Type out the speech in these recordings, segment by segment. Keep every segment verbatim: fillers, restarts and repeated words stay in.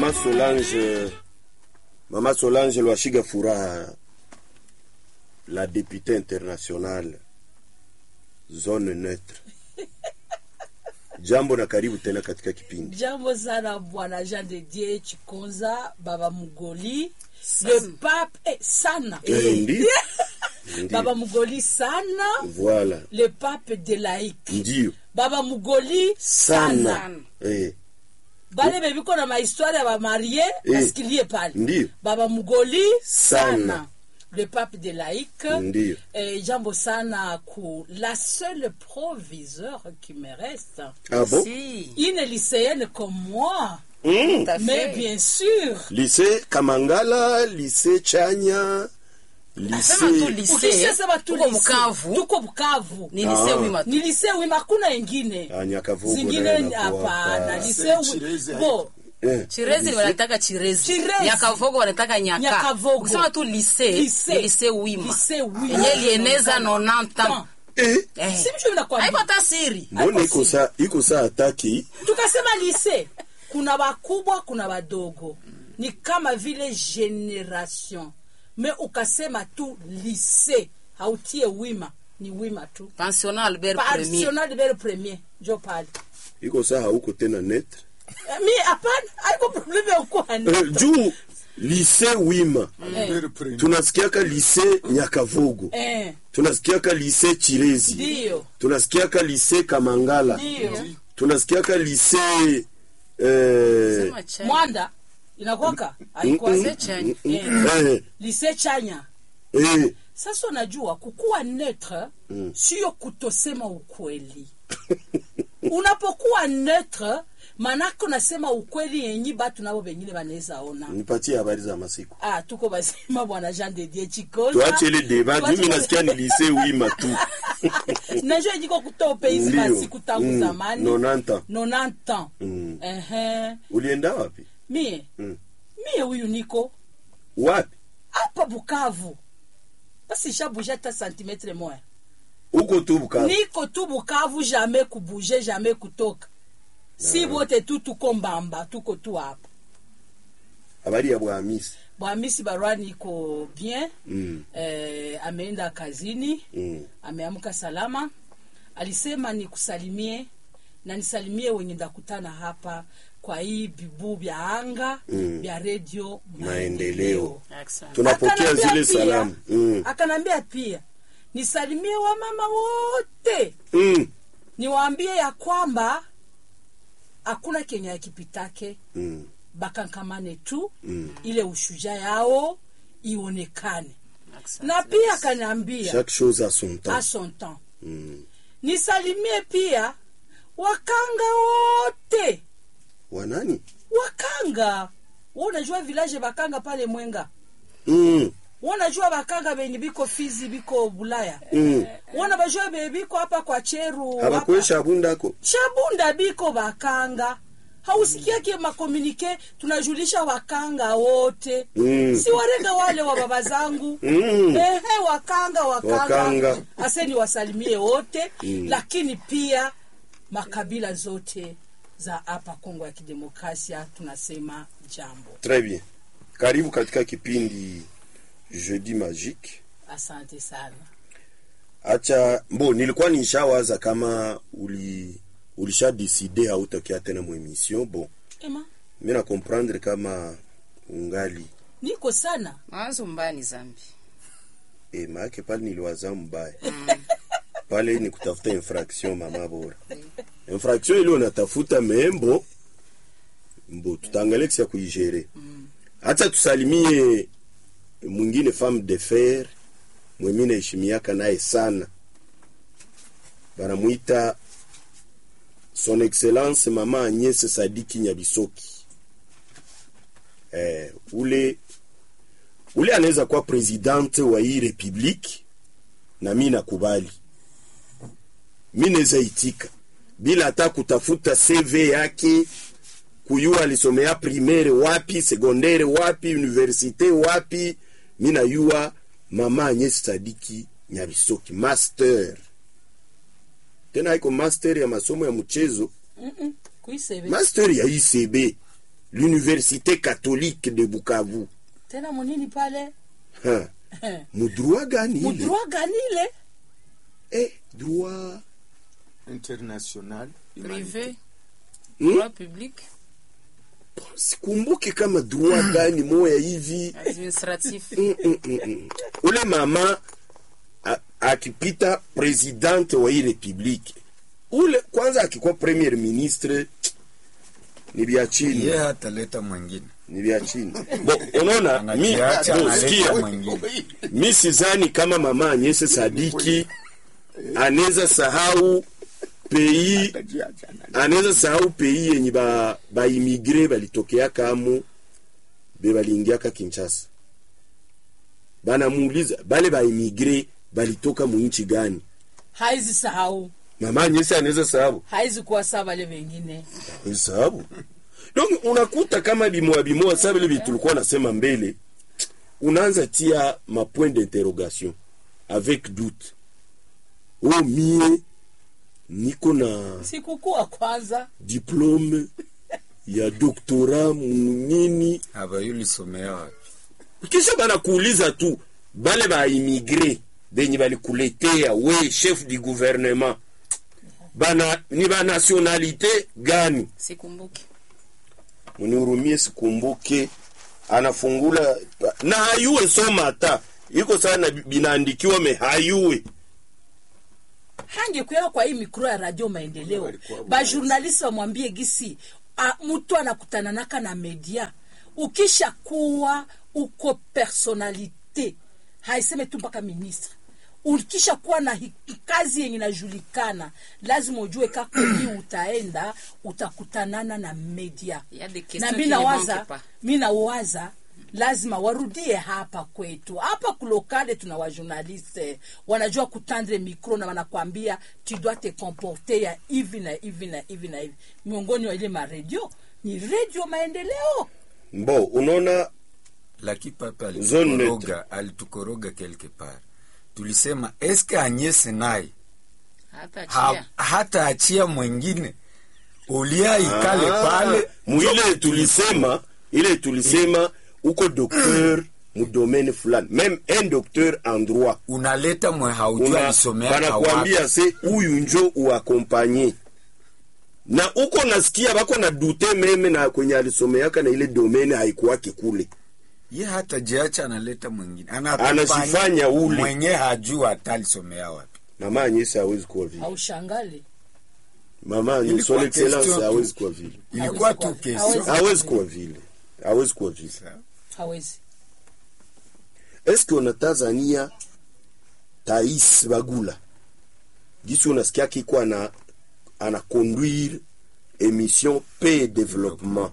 Mama Solange, Mama Solange Lwashiga Furaha, la députée internationale, zone neutre. Jambo na karibu tena katika kipindi. Jambo sana bwana Jean de Dieu Chikonza, Baba Mugoli, le pape eh, sana. Eh, ndi. Baba Mugoli sana. Voilà. Le pape de laïque. Ndio. Baba Mugoli sana. Sana. Eh. Bale bebi kona ma histoire ba marié Eh. parce qu'il y est pas. Ndio. Baba Mugoli sana. Sana. Le pape de laïque. Ndio. Et jambo sana ku la seule proviseur qui me reste. Ah bon? Si. Une lycéenne comme moi. Mm. Tout à Mais fait. bien sûr. Lycée Kamangala, lycée Chanya, Sema tu lycée lycée. Ukishasema tu Tuko lycée. Bukavu. Tuko Bukavu. Ni lycée Ah. wima tu. Ni lycée wima kuna ingine. Ah, Nyakavugo Zingine na hapana. Lycée wi- bo Eh. Chirezi wanataka Chirezi. Chirezi. Nyakavogo wanataka Nyaka. Nyakavogo. Ukisema tu lycée, Lycée. ni lycée wima. lycée wima. Yenye lieneza nonanta. Tan. Eh. Eh. Si mtu nakwambia. Haiko hata siri. Mbona iko saa iko saa ataki? Tukasema lycée. Kuna wakubwa, kuna wadogo. Ni kama vile generation. Me ukasema tu lycée, hautie wima, ni wima tu. Pensionnat Albert Premier. Pensionnat de premier, jo pale. Iko saa hauko tena net. Eh, Mi hapana, haiko probleme ya kwani. Eh, juu lycée Wima. Eh, Tunasikiaka lycée Nyakavugo. eh, Tunasikiaka lycée Chirezi. ndio, Tunasikiaka lycée Kamangala. ndio. Tunasikiaka lycée eh Sema chai. Mwanda inakwaka haikuwa Mm-mm. Lycée Chanya. eh, eh lycée Chanya. eh Sasa unajua kukuwa neutre Mm. sio kutosema ukweli. Unapokuwa neutre manako unasema ukweli yenyi batu nabo bengine banaweza ona. nipatie habari za masiku. Ah, tuko basema bwana Jean de Dieu Chikonza. Tuache ile débat. Tuache- Mimi nasikia ni lycée Wima tu. Najua jiko kutope hizi Ndio. masiku tangu Mm. zamani. nonanta. nonante ans. Mm. Ehe. Ulienda wapi? Mie. Mm. Mie huyu niko Wapi? hapa Bukavu. Basi shabuja hata centimetre moja. Uko tu Bukavu. Niko tu Bukavu, jamais kubouger, jamais kutoka. Si wote tu tuko Mbamba, tuko tu hapa. Habari ya Bwahamisi. Bwamisi Barwani iko bien. Mm. Eh, ameenda kazini. Mm. Ameamka salama. Alisema nikusalimie na nisalimie wenye ndakutana hapa kwa hii bibu vya anga Mm. vya radio Maendeleo. Maendeleo. Asante. Tunapokea Akanambia zile pia- salamu. Mm. Akanambia pia nisalimie wamama wote, Mm. niwaambie ya kwamba hakuna Kenya yakipitake, Mm. bakankamane tu Mm. ile ushuja yao ionekane. Asante. Na pia akanambia Chaque chose a son a temps. son temps Mm. nisalimie pia wakanga wote. Wanani? Wakanga wewe unajua village bakanga pale Mwenga, Mm. wewe unajua bakanga benye biko Fizi, biko Bulaya, Mm. wana bajua be biko hapa kwa Cheru hapa. Abakwesha abundako. Shabunda biko bakanga. Hausikia ke makomunike tunajulisha wakanga wote. Mm. Si warenga wale wa baba zangu. Mm. Ehe, wakanga wakanga. Wakanga. Aseni wasalimie wote, Mm. lakini pia makabila zote za hapa Kongo ya Kidemokrasia tunasema jambo. Très bien. Karibu katika kipindi Jeudi Magique. Asante sana. Acha mbo nilikuwa nishawaza kama uli ulisha décider hautokea tena mu émission. Bon, Ema, mimi na comprendre kama ungali niko sana. Mawazo mbaya ni zambi. eh maana pale niliwaza mbaya. Pale ni kutafuta infraction mama bora. Infraction ile unatafuta membo mbo tutaangalia kisa kuigere. Acha tusalimie mwingine femme de fer mwemi naheshimiaka naye sana, banamuita son excellence mama Agnès Sadiki Nyabisoki. Eh, ule ule anaweza kuwa presidente wa hii republique na mimi nakubali, mimi naweza itika bila hata kutafuta C V yake, kuyua alisomea primaire wapi, secondaire wapi, universite wapi. Mimi najua mama Agnès Sadiki Nyabisoki master, tena iko master ya masomo ya mchezo. Mhm. Kuisebe. Master ya I C B. l'université catholique de Bukavu. Tena munini pale? Ha. Mudroit gani ile? Mudroit gani ile? Eh, droit international Privé. Hmm? Droit public. Sikumbuki kama droit gani moya hivi. Administratif. Mm, mm, mm, mm. Ule mama a- akipita presidente wa hii republique, ule kwanza akikuwa premier ministre ni vya chini, Yeye hataleta mwingine. ni vya chini. Bo, unaona mi Anakiacha, bo, analeta sikia, mwingine. mi sizani kama mama Anyese Sadiki anaweza sahau pays, anaweza sahau pays yenye ba ba immigré balitokea kamo be baliingiaka Kinshasa. Bana muuliza bale ba immigré balitoka mu nchi gani? Haizi sahau. Mama Anyese anaweza sahau. Haizi kuwa sawa wale wengine. Sababu donc unakuta kama bimoa bimoa sababu ile tulikuwa nasema mbele, unaanza tia ma point d'interrogation avec doute. Oh mie niko na Sikukua kwanza. diplome ya doctorat munini, Abayuli somea wapi? kisha bana kuuliza tu bale ba immigré benye balikuletea we chef du gouvernement bana ni ba nationalité gani? Sikumbuki. Unihurumie, sikumbuke. Anafungula na hayuwe soma hata iko sana binaandikiwa me hayuwe Hange kuya kwa hii mikro ya Radio Maendeleo. Ba journalist wamwambie gisi a, mtu anakutana naka na media. Ukisha kuwa uko personalite. Haiseme tu mpaka ministre. Ukisha kuwa na hi- kazi yenye inajulikana, lazima ujue kako hii utaenda utakutanana na media. Il y a des Na questions mimi qui ne nawaza, manquent pas. mimi nawaza lazima warudie hapa kwetu. Hapa kulokale tuna wa journaliste wanajua kutandre mikro na wanakuambia tu dois te comporter ya hivi na hivi na hivi na hivi. Miongoni wa ile ma radio ni Radio Maendeleo. mbo. Unaona Lakini papa Zone alitukoroga, alitukoroga quelque part. Tulisema eske Anyese naye Hata ha, chia. hata achia mwingine ulia ikale pale mwile tulisema ile tulisema uko docteur mu domaine fulani, même un docteur en droit unaleta mwe haujua una alisomea banakuambia se huyu njo uakompanye na uko nasikia bako na dute meme na kwenye alisomeaka na ile domaine haikuwake kule, ye hata jiacha analeta mwingine anasifanya ule. mwenye hajua hata alisomea wapi. Mama Anyese hawezi kuwa vile. Au shangale. Mama Anyese Ilikuwa son excellence question tu. hawezi kuwa vile, Ilikuwa Hawezi tu kuwa- kesho. hawezi- hawezi kuwa vile, hawezi kuwa vile. Hawezi. Eske una Tanzania Tais Bagula gisi unasikia kiko ana ana conduire émission paix et développement,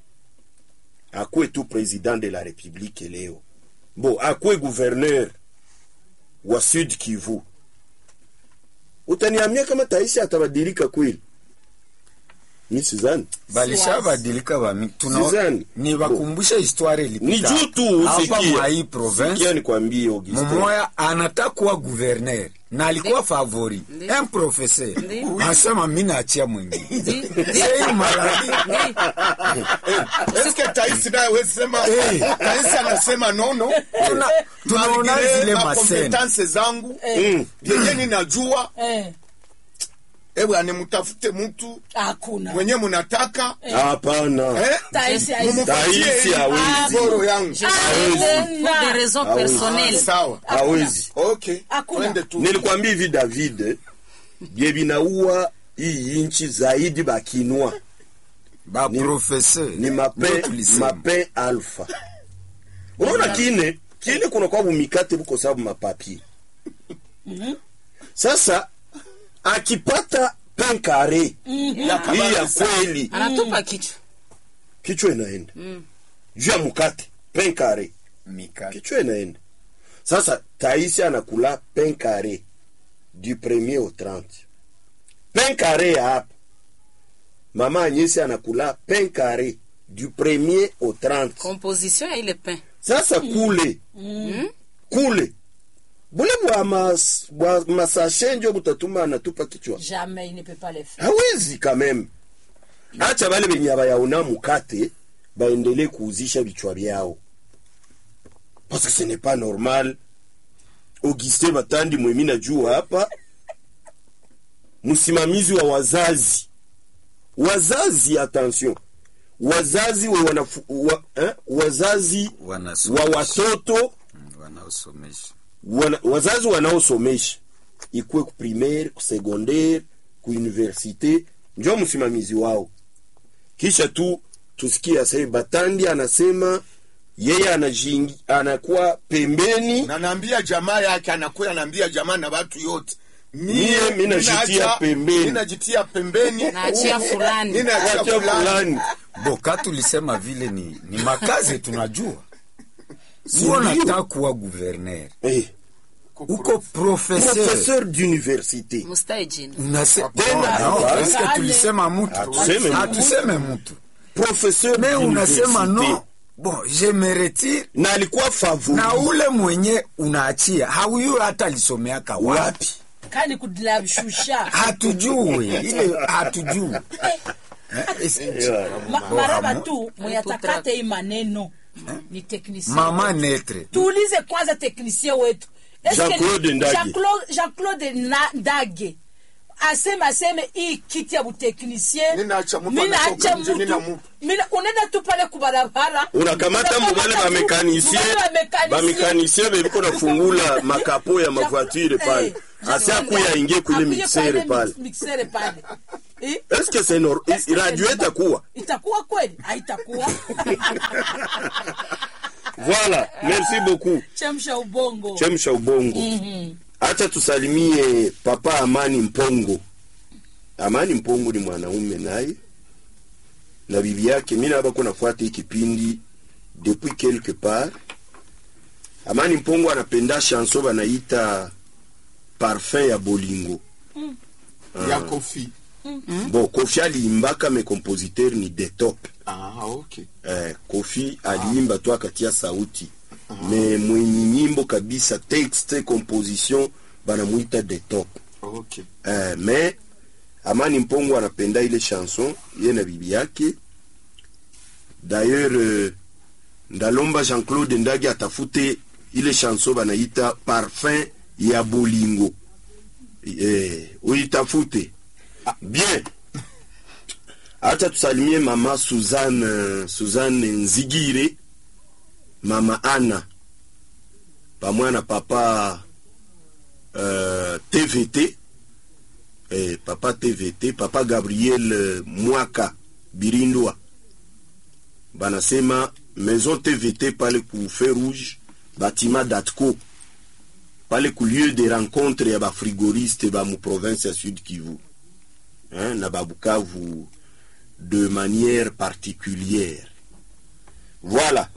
akwe tu président de la république leo, bo akwe gouverneur wa Sud Kivu, utaniambia kama Tais atabadilika kweli? Mi sizani. Balishabadilika bami Sizani. tuna ni bakumbusha histoire ilipita. Ni juu tu hapa usikie. mwa hii province. Sikia nikwambie Augustin. Mmoja anataka kuwa gouverneur na alikuwa favori Ndi. un professeur Ndi. anasema mimi naachia mwingine. Ndi- ndi- Sasa maradi eske taisi naye wewe sema Eh. taisi anasema nono tuna tunaona malgré zile ma masene. competence zangu Mm. yenye ninajua, Eh, ewe animutafute mtu hakuna. mwenye munataka Hapana. eh, Taisi haizi- mumupatie Taisi hii hawezi. boro yangu. Je suis pour des raisons Ah oui. personnelles. Sawa, Hawezi. okay, Hakuna. twende tu. Nilikwambia hivi David, bie binaua hii inchi zaidi bakinwa ba Ni- professeur ni mape mape alpha. Unaona kine kine kuna kwa bumikate buko sababu mapapie. Sasa akipata pain carré hii ya kweli, Anatupa kichwa. kichwa inaenda juu ya mkate pain carré, mika kichwa inaenda. Sasa Taisi anakula pain carré du premier au trente. Pain carré ya hapa. Mama Anyese anakula pain carré du premier au trente. Composition ya ile pain. Sasa kule kule bule bwa mas, bwa masashe njo butatuma anatupa kichwa, Jamais il ne peut pas le faire. hawezi quand même. Acha bale benye abayaona mukate baendelee kuuzisha vichwa vyao, parce que ce n'est pas normal. Auguste Batandi mwemi najua hapa, msimamizi wa wazazi wazazi, attention, wazazi wa, wanafu, wa eh, wazazi wa watoto wanaosomesha wana, wazazi wanaosomesha ikuwe ku primaire, ku secondaire, ku universite, ndio msimamizi wao. Kisha tu tusikia sasa Batandi anasema yeye anajingi anakuwa pembeni, na naambia jamaa yake, anakuwa anaambia jamaa na watu yote, mie mimi najitia pembeni, mimi najitia pembeni, naachia fulani, mimi naachia fulani. Boka tulisema vile ni ni makazi tunajua. Sio nataka kuwa gouverneur. Eh. Uko professeur. Professeur d'université. Mustajini. Unasema Tena, no, est-ce que tulisema mtu? Hatuseme mtu. Hatuseme mtu. Professeur Mais unasema d'université. no. Bon, je me retire. Na alikuwa favori. Na ule mwenye unaachia, hauyu hata alisomeaka wapi? Kani kudilabshusha. Hatujui, ile hatujui. Ma, maraba tu mwayatakate hii maneno ni teknisien. Mama netre. Tuulize kwanza teknisien wetu. Jean-Claude Ndage. Jean-Claude Jean-Claude Ndage. Aseme aseme hii kiti ya buteknisien. Ninaacha mtu Mina anatoka acha nje, mtu. nina mtu. Mina unaenda tu pale kubarabara. Unakamata mbale ba mekanisien. Ba mekanisien biko nafungula makapo ya mavoiture pale. Asa kuya ingie kule mixere pale. Mixere pale. Est-ce que c'est normal? Radio itakuwa. Itakuwa kweli? Haitakuwa. Voilà, merci beaucoup. Chemsha ubongo. Chemsha ubongo. Mhm. Acha tusalimie Papa Amani Mpongo. Amani Mpongo ni mwanaume naye na bibi yake. Mimi na bako nafuata hiki kipindi depuis quelque part. Amani Mpongo anapenda chanson banaita Parfum ya Bolingo. Mm. Ya Kofi. Mm. Bon, Kofi aliimbaka, me compositeur ni de top. Ah, okay. Eh, Kofi aliimba tu akatia sauti. Me mwenye nyimbo kabisa, texte, composition banamuita de top. Okay. Eh, mais Amani Mpongo anapenda ile chanson ye na bibi yake. D'ailleurs euh, ndalomba Jean-Claude Ndage atafute ile chanson banaita Parfum ya Bolingo. Eh, uitafute. Bien. Acha tusalimie mama Suzanne Suzanne Nzigire, mama Anna pamoja na papa uh, T V T, eh, papa T V T, papa Gabriel uh, Mwaka Birindwa. Banasema maison T V T pale ku Feu Rouge, bâtiment Datco, pale ku lieu de rencontre ya ba frigoriste ba mu province ya Sud Kivu. Hein, na ba Bukavu de manière particulière. Voilà.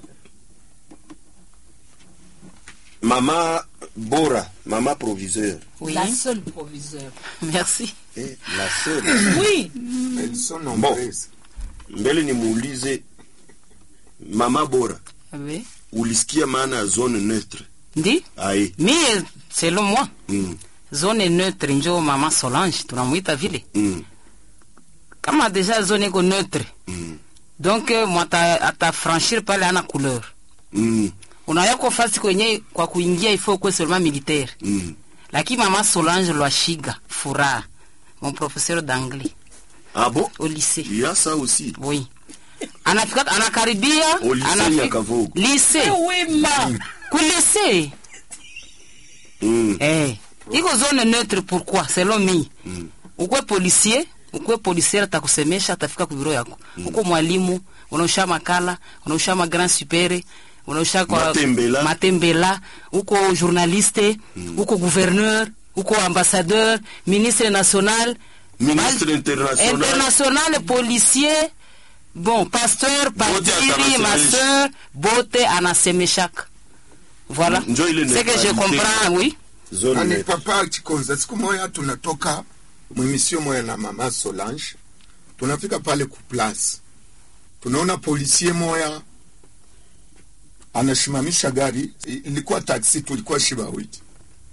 Maman Bora, maman proviseur. Oui. La seule proviseur. Merci. Eh, la seule. Oui. Elles sont nombreuses. Mbele ni muulize Mama Bora. Oui. Ulisikia maana ya zone neutre? Ndi? Aye. Mie, selon moi, Mm. zone neutre njo mama Solange, tunamuita vile. Mm. Kama deja zone iko neutre. Mm. Donc mwata atafranchir pale ana couleur. Mm. Unayako fasi kwenye kwa kuingia ifo kwa seulement militaire. Mm. Lakini mama Solange Lwashiga Fura, mon professeur d'anglais Ah bon? au lycée. Il y a ça aussi. Oui. Anafika anakaribia Au lycée Nyakavogo. lycée. Oui, ma. Ku lycée. Mm. Eh, iko zone neutre pourquoi? Selon mi. Mm. Ukwe policier, ukwe policier atakusemesha atafika ku biro yako. Mm. Uko mwalimu, unaosha makala, unaosha ma grand supere, unaosha kwa Matembela. Matembela, uko journaliste, Mm. uko gouverneur, uko ambassadeur, ministre national, Ministre mal- international. international, policier, bon, pasteur, padiri, atasemesha. masseur, bote anasemeshaka. Voilà. Njo ile C'est que je neutralité. comprends, oui. Zone Ani neutre. papa Chikonza, siku moya tunatoka mwimisio moya na mama Solange, tunafika pale ku place, tunaona policier moya anashimamisha gari, i- ilikuwa taksi, tulikuwa shibawiti.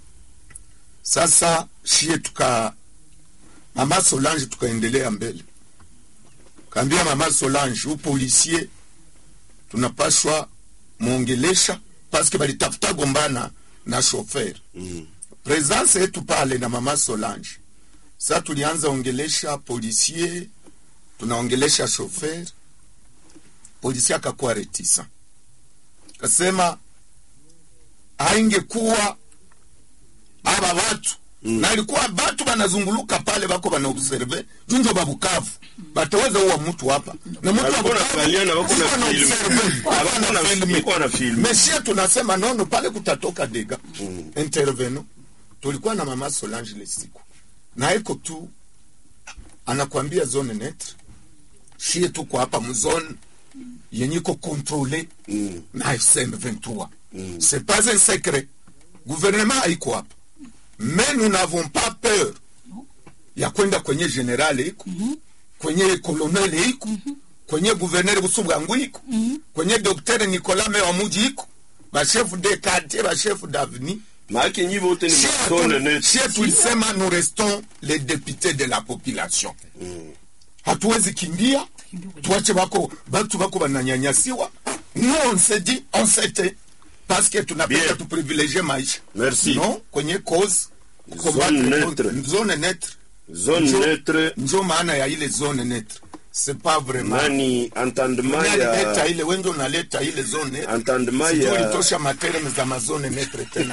Sasa shie tuka mama Solange tukaendelea mbele, kaambia mama Solange, u policier tunapashwa muongelesha paske balitafuta gombana na chauffeur. Mm. Presence yetu pale na mama Solange. Sasa tulianza ongelesha policier, tunaongelesha chauffeur. Policier akakuwa retisa. Kasema haingekuwa aba watu mm. na ilikuwa batu banazunguluka pale bako bana observe junjo babukavu bataweza uwa mtu hapa na mtu anafaliana wako na film wako na film mesia tunasema nono pale kutatoka dega mm. interveno tulikuwa na mama Solange le siku na iko tu anakuambia zone net shie tu kwa hapa mzone yenye ko contrôler mm. na F C M vingt-trois mm. c'est pas un secret gouvernement haiko hapa. Mais nous n'avons pas peur. Ya kwenda kwenye general iko, mm-hmm. kwenye colonel iko, mm-hmm. kwenye gouverneur Busubwangu iko, mm-hmm. kwenye docteur Nicolas Mewamuji iko, ba chef de quartier, ba chef d'avenue. Maaki nyi vote ni msone net. Chef tulisema nous restons les députés de la population. Mm. Hatuwezi kimbia, tuache bako, batu bako bananyanyasiwa. Nous on s'est dit, on s'était parce que tunapenda tu privilégier maisha. Merci. Non, kwenye cause zone neutre. Zone neutre. Zone neutre. Njo maana ya ile zone neutre. C'est pas vraiment. Nani entendement ya leta ile wengi unaleta ile zone neutre. Entendement ya ndio litosha material za mazone neutre tena.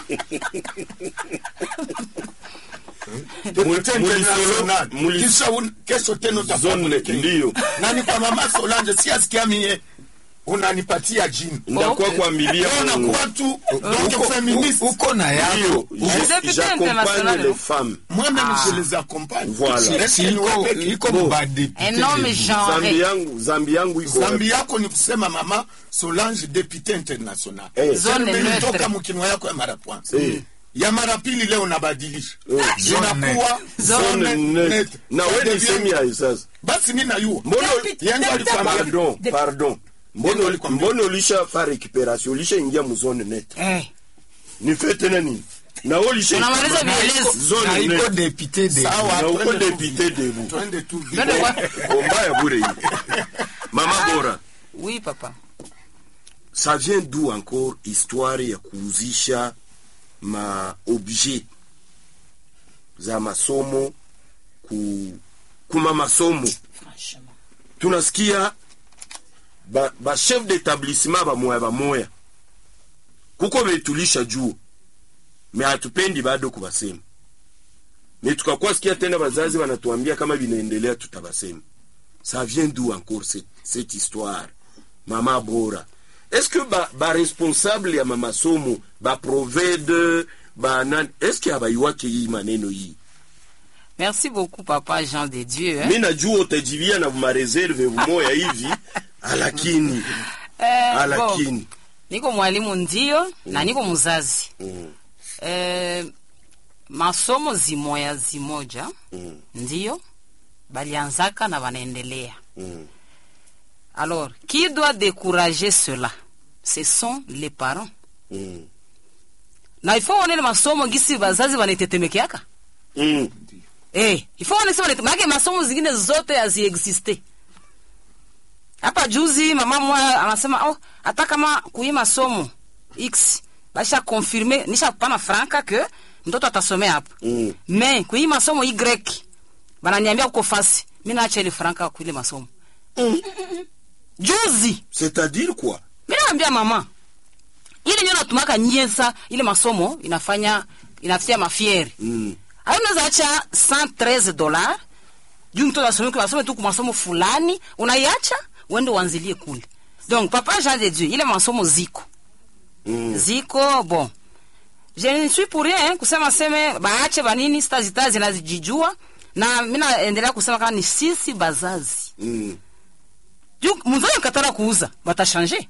Kisha kesho tena zone ndio. Nani kwa mama Solange si asikia mie unanipatia jini ndakuwa kwa milia na kwa tu donc féministe uko na yako j'accompagne les femmes moi-même je les accompagne voilà iko iko mbadi un homme genre zambi yangu zambi yangu iko zambi yako ni kusema mama Solange député international zone neutre toka mkinwa yako ya mara kwanza ya mara pili leo nabadilisha zinakuwa zone neutre na wewe ni semi ya sasa basi mimi na yuo mbona yangu alifanya pardon pardon Mbono mbono lisha fa récupération lisha ingia mu zone net. Eh. Ni fete nani? Na olisha. Unamaliza vielezi zone net. Iko député de. Sawa, na uko député de vous. Twende tu. Komba ya bure hii. Mama Bora. Oui papa. Ça vient d'où encore histoire ya kuuzisha ma objet za masomo ku kuma masomo. Franchement. Tunasikia ba, ba chef d'établissement ba moya ba moya kuko betulisha juu me hatupendi bado kubasema me tukakuwa sikia tena bazazi wanatuambia kama vinaendelea tutabasema. Ça vient d'où encore cette, cette histoire Mama Bora? Est-ce que ba, ba responsable ya mama somo ba provede ba nan, est-ce que abayuake hii maneno hii? Merci beaucoup papa Jean de Dieu hein? Mimi najua utajivia na ma reserve moya hivi alakini eh, alakini bo, niko mwalimu ndio mm. na niko mzazi mm. eh, masomo zimoya zimoja mm. ndio balianzaka na wanaendelea mm. alors qui doit décourager cela? Ce sont les parents mm. na ifo onele masomo gisi bazazi wanaitetemekeaka mm. eh ifo onele maana masomo zingine zote haziexiste. Hapa juzi mama mmoja anasema oh hata kama kuima somo X basha confirmer nisha pana franka que mtoto atasomea hapo. Mm. Mais kuima somo Y bananiambia uko fasi. Mimi naacha ile franka kuile masomo. Mm. Juzi. C'est-à-dire quoi? Mimi naambia mama ile ndio natumaka nyesa ile masomo inafanya inafikia mafieri. Mm. Hayo unaweza acha cent treize dollars. Juu mtoto asome kwa masomo tu kwa masomo fulani unaiacha wende wanzilie kule. Donc papa Jean de Dieu ile masomo ziko mm. ziko bon je ne suis pour rien hein, kusema seme baache banini stazi tazi nazijijua na mimi naendelea kusema kama ni sisi bazazi mm. juu mzazi katara kuuza batashanger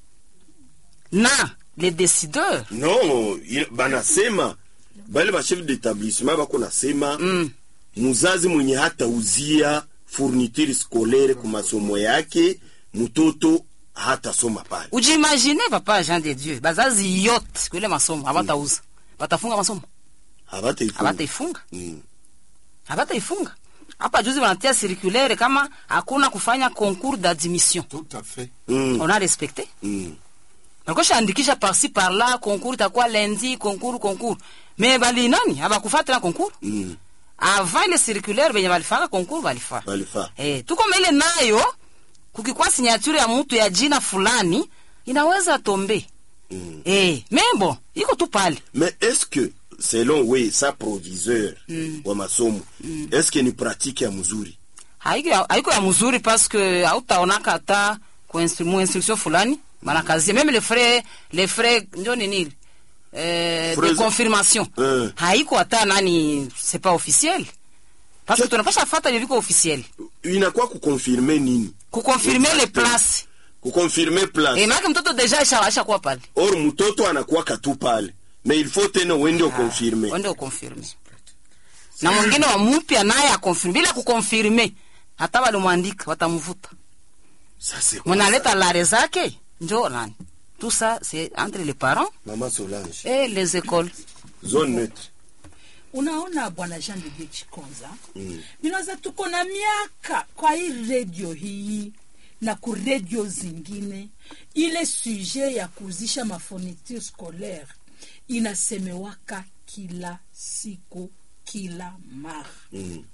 na les décideurs non banasema bale ba chef d'établissement bako nasema mm. mzazi mwenye hata uzia fourniture scolaire kwa masomo yake mtoto hata soma pale. Ujimagine papa Jean de Dieu bazazi yote kule masomo habatauza. Batafunga masomo. Habata ifunga. Habata ifunga. Mm. Habata ifunga. hapa juzi wanatia circulaire kama hakuna kufanya concours d'admission. Tout à fait. Mm. On a respecté. Mm. Nakosha andikisha par-ci par-là, concours itakuwa lundi, concours concours. Mais bali nani habakufuata na concours? Mm. Avant ile circulaire benye balifaka concours balifaa. Balifaa. Eh, tuko mbele nayo kukikuwa signature ya mtu ya jina fulani inaweza tombe. Mm. Eh, mais bon, iko tu pale. Mais est-ce que selon we sa proviseur Mm. wa masomo mm. est-ce que ni pratique ya mzuri? Haiko haiko ya mzuri parce que hautaonaka hata kwa instru, instruction fulani bana kazi même les frais les frais ndio nini euh de confirmation euh. haiko hata nani c'est pas officiel parce que tunapasha fata ile viko officiel Inakuwa kukonfirmer nini? kukonfirmer les places Kukonfirmer place. et maana mtoto deja ashawasha kwa pale Or mtoto anakuwa katu pale. Mais il faut tena wende ukonfirmer. wende ukonfirmer na mwingine wa mpya naye akonfirme bila kukonfirmer hata wale muandika watamvuta. Ça c'est Mnaleta lare zake ndio nani? Tout ça c'est entre les parents Maman Solange. et les écoles. Zone neutre. Unaona bwana Jean de Dieu Chikonza, Mm. Binaza tuko na miaka kwa hii radio hii na ku radio zingine, ile sujet ya kuzisha mafurniture scolaire inasemewaka kila siku kila mara. Mm.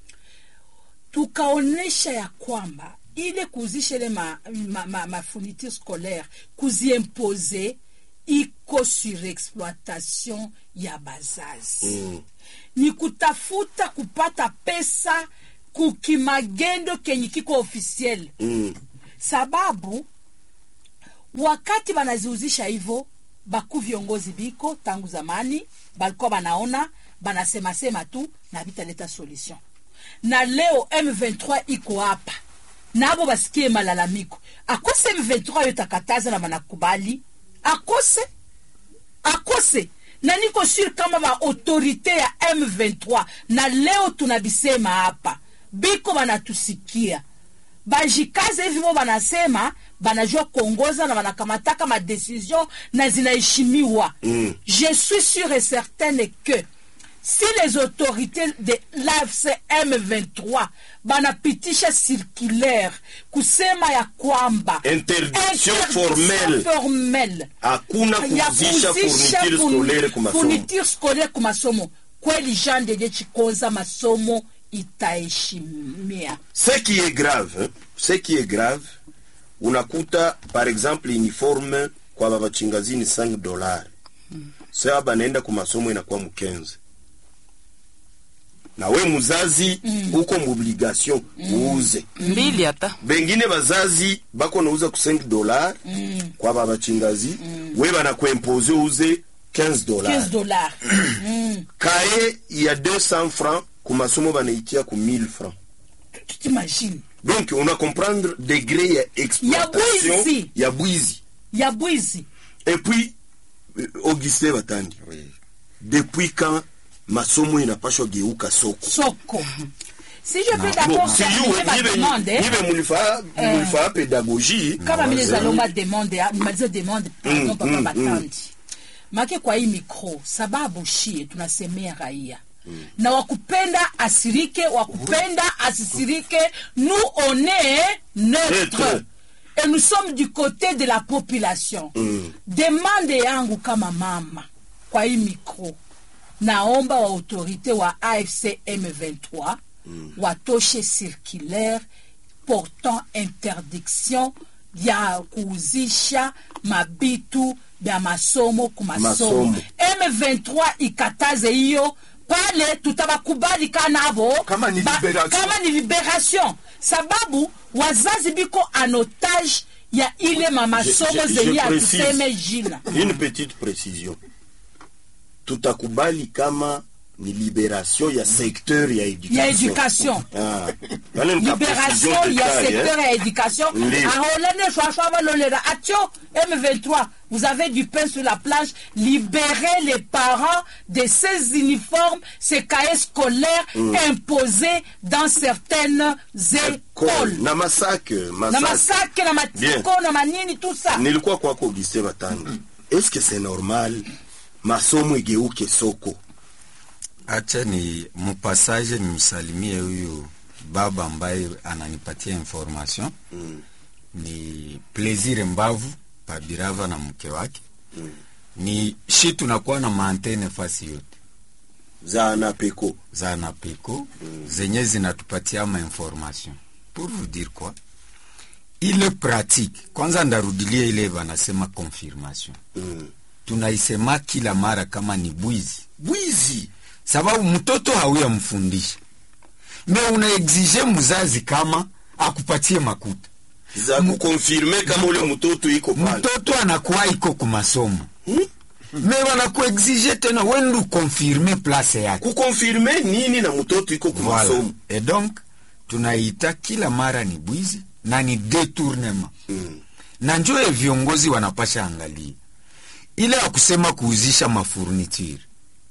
Tukaonesha ya kwamba ile kuzisha ile ma, ma, ma, ma fourniture scolaire kuziimpose iko surexploitation ya bazazi. Mm. Ni kutafuta kupata pesa kukimagendo kenye kiko officiel. Mm. Sababu wakati banaziuzisha hivyo baku viongozi biko tangu zamani balikuwa banaona banasema sema tu na bitaleta solution. Na leo M vingt-trois iko hapa nabo basikie malalamiko akose M vingt-trois yotakataza na banakubali akose akose na niko sure kama ba autorite ya M vingt-trois na leo tunabisema hapa biko banatusikia bajikaze hivi mo banasema banajua kuongoza na banakamataka ma decision na zinaheshimiwa. Mm. Je suis sûr et certaine que si les autorités de l'A F C M vingt-trois banapitisha circulaire kusema ya kwamba interdiction formelle formelle hakuna kuzisha fourniture scolaire kwa masomo, fourniture scolaire kwa masomo, kweli Jean de Dieu Chikonza masomo itaheshimia. Ce qui est grave, hein? Ce qui est grave, unakuta par exemple uniforme kwa baba chingazini cinq dollars. Mm. Sasa banaenda kwa masomo inakuwa mkenze. Na we muzazi mm. uko mobligation mm. uuze. Mbili hata. Bengine bazazi bako nauza ku cinq dollars mm. kwa baba chingazi, mm. we bana kuimpose uze quinze dollars. quinze dollars. mm. Kae ya deux cents francs ku masomo banaitia ku mille francs. Tu t'imagines? Donc on a comprendre degré ya exploitation ya bwizi. Ya bwizi. Et puis Augustin Batandi. Oui. Depuis quand masomo inapashwa geuka soko? Soko. Si je peux d'accord si you demande, nibe mulifa mulifa pédagogie kama mimi nizalomba demande, malizo demande pardon papa Batandi. Make kwa hii mikro sababu shie tunasemea raia. Mm. Na wakupenda asirike, wakupenda asisirike, nous on est neutre. Et nous sommes du côté de la population. Mm. Demande yangu kama mama kwa hii mikro. Naomba wa autorité wa A F C M vingt-trois mm. watoshe circulaire portant interdiction ya kuuzisha mabitu ya masomo kumasomo. M vingt-trois ikataze hiyo pale tutabakubali kanavo kama ni liberation. Kama ni liberation sababu wazazi biko en otage ya ile mamasomo zenye atuseme jina. Une petite précision. Tutakubali kama ni libération ya secteur ya éducation. Ya éducation. Ah. Libération ya secteur ya éducation. Aholene choix balolera atio M vingt-trois. Vous avez du pain sur la plage, libérez les parents de ces uniformes, ces cahiers scolaires mm. imposés dans certaines écoles. Na masake, masake. Na masake, na matiko, na manini, tout ça. Nilikuwa kwa kwa Augustin Batandi. Est-ce que c'est normal masomo igeuke soko? Acha ni mpasaje nimsalimie huyu baba ambaye ananipatia information Mm. ni Plaisir Mbavu Pabirava na mke wake. Mm. Ni shi tunakuwa na maantene fasi yote za Anapeko za Anapeko mm. zenye zinatupatia ma information. Pour vous dire quoi, ile pratique kwanza ndarudilia ile wanasema confirmation. Mm. Tunaisema kila mara kama ni bwizi bwizi, sababu mtoto hauya mfundisha, me una exige mzazi kama akupatie makuta za kukonfirme kama ule mtoto iko pale, mtoto anakuwa iko kumasomo hmm? me wanakuexige tena wendu konfirme place yake, kukonfirme nini na mtoto iko kumasomo. Voilà. Et donc tunaita kila mara ni bwizi na ni detournement mm. na njoe viongozi wanapasha angalia ile ya kusema kuuzisha mafurniture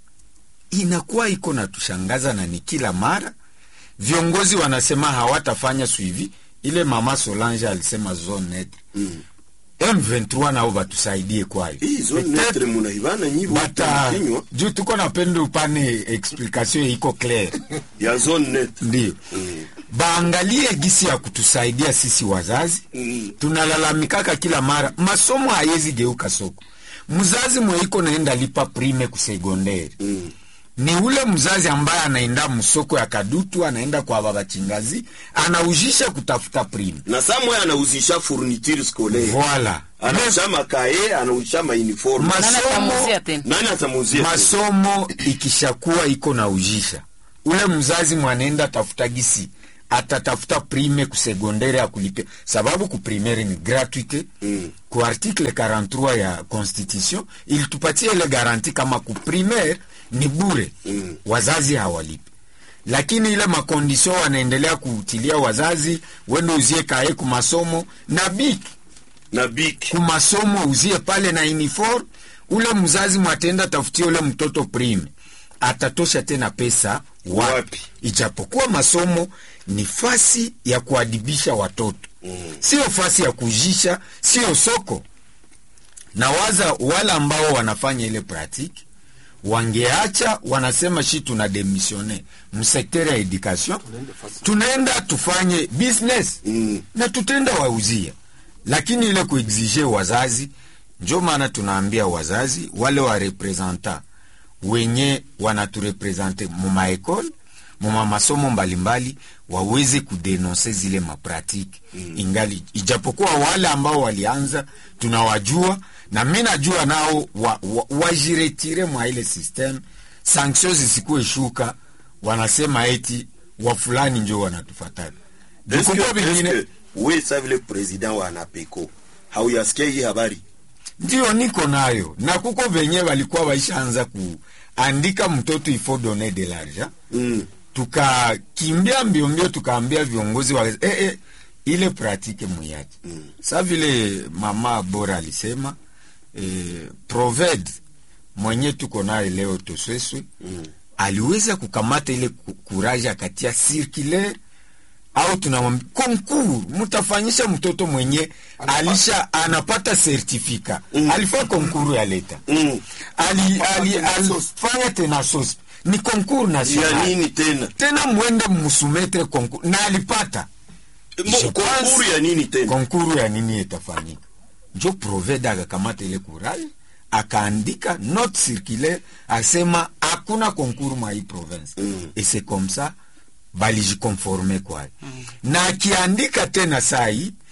inakuwa iko na tushangaza, na ni kila mara viongozi wanasema hawatafanya suivi. Ile mama Solange alisema zone net mm. M vingt-trois nao batusaidie kwayo. Hii zone net munaibana nyibo bata kinywa juu tuko napenda upane explication iko clear ya zone net ndio mm. baangalie gisi ya kutusaidia sisi wazazi mm. tunalalamikaka kila mara masomo hayezi geuka soko. Mzazi mweiko naenda lipa prime kusegonderi mm. ni ule mzazi ambaye anaenda msoko ya Kadutu, anaenda kwa baba Chingazi, anaujisha kutafuta prime, na samwe anauzisha fourniture scolaire. Voilà. Anauzisha makae, anauzisha ma uniform. Masomo, nani atamuzia? Masomo ikishakuwa iko na ujisha, ule mzazi mwanenda tafuta gisi atatafuta prime kusegondere ya kulipia, sababu kuprimere ni gratuite mm. ku article quarante-trois ya constitution ilitupatia ile garanti kama kuprimere ni bure mm. wazazi hawalipi, lakini ile makondisyon wanaendelea kuutilia wazazi, wende uzie kae kumasomo na biki na biki kumasomo uzie pale na uniform. Ule mzazi mwatenda tafutia ule mtoto prime, atatosha tena pesa wapi? Wapi? Ijapokuwa masomo ni fasi ya kuadibisha watoto mm. sio fasi ya kujisha, sio soko. Na waza wala ambao wanafanya ile pratique wangeacha, wanasema shi tuna demisione msektere ya education, tunaenda tufanye business mm. na tutenda wauzia, lakini ile kuexige wazazi. Njo maana tunaambia wazazi wale wa representa wenye wanaturepresente muma ekole muma masomo mbalimbali waweze kudenonse zile mapratiki mm. ingali ijapokuwa wale ambao walianza tunawajua, na mimi najua nao wajiretire wa, wa mwa ile system, sanctions zisikuwe shuka, wanasema eti wa fulani njo wanatufatana. Dukuko bingine wewe sasa vile president wa Anapeko hauyasikia hii habari? Ndio niko nayo, na kuko venye walikuwa waishaanza kuandika mtoto ifo donner de l'argent mm. tukakimbia mbio mbio tukaambia viongozi wa eh, eh, ile pratique muyache mm. Sa vile mama Bora alisema eh, Proved mwenye tuko naye leo Tosweswe mm. aliweza kukamata ile kuraja katia circulaire au tunamwambia konkur mutafanyisha mtoto mwenye anapata, alisha anapata certificat mm. alifanya konkuru ya leta mm. ali ali alifanya tena sos ni konkuru national ya nini tena tena mwende msumetre konkuru na alipata konkuru ya nini tena konkuru ya nini itafanyika. Njo Proveda akakamata ile kuraje akaandika note circulaire asema hakuna konkuru mwa hii province mm. et c'est comme ça balijikonforme kwayo mm. na akiandika tena saa hii